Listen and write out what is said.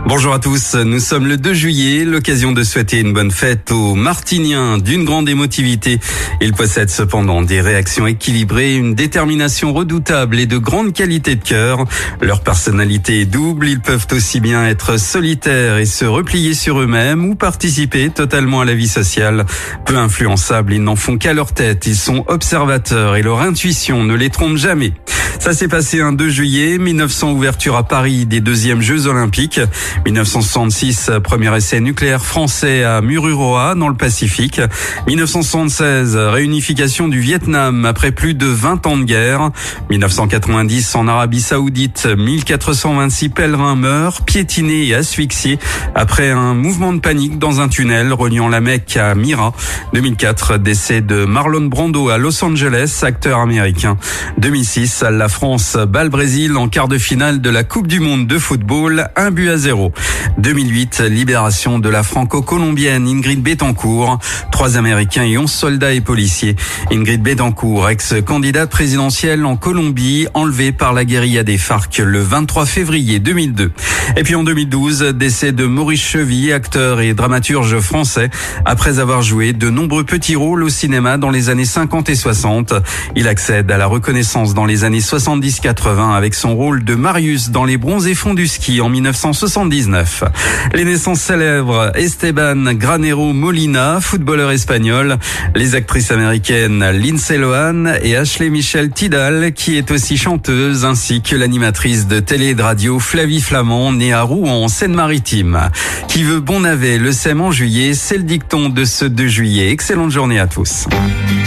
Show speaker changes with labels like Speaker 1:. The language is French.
Speaker 1: Bonjour à tous, nous sommes le 2 juillet, l'occasion de souhaiter une bonne fête aux Martiniens d'une grande émotivité. Ils possèdent cependant des réactions équilibrées, une détermination redoutable et de grande qualité de cœur. Leur personnalité est double, ils peuvent aussi bien être solitaires et se replier sur eux-mêmes ou participer totalement à la vie sociale. Peu influençables, ils n'en font qu'à leur tête, ils sont observateurs et leur intuition ne les trompe jamais. Ça s'est passé un 2 juillet, 1900 ouverture à Paris des deuxièmes Jeux Olympiques. 1966, premier essai nucléaire français à Mururoa dans le Pacifique. 1976, réunification du Vietnam après plus de 20 ans de guerre. 1990, en Arabie Saoudite, 1426 pèlerins meurent, piétinés et asphyxiés après un mouvement de panique dans un tunnel reliant la Mecque à Myra. 2004, décès de Marlon Brando à Los Angeles, acteur américain. 2006, la France bat le Brésil en quart de finale de la Coupe du Monde de football, 1-0. 2008, libération de la franco-colombienne Ingrid Betancourt. 3 Américains et 11 soldats et policiers. Ingrid Betancourt, ex-candidate présidentielle en Colombie, enlevée par la guérilla des FARC le 23 février 2002. Et puis en 2012, décès de Maurice Chevy, acteur et dramaturge français. Après avoir joué de nombreux petits rôles au cinéma dans les années 50 et 60, il accède à la reconnaissance dans les années 70-80 avec son rôle de Marius dans Les Bronzés fonds du ski en 1979. Les naissances célèbres: Esteban Granero Molina, footballeur espagnol, les actrices américaines Lindsay Lohan et Ashley Michelle Tidal, qui est aussi chanteuse, ainsi que l'animatrice de télé et de radio Flavie Flament, née à Rouen en Seine-Maritime. Qui veut bon navet le sème en juillet, c'est le dicton de ce 2 juillet. Excellente journée à tous.